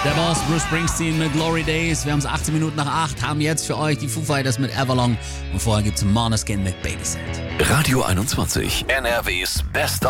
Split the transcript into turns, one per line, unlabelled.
Der Boss Bruce Springsteen mit Glory Days. Wir haben es 18 Minuten nach 8, haben jetzt für euch die Foo Fighters mit Everlong und vorher gibt's Måneskin mit Babysit.
Radio 21, NRWs bester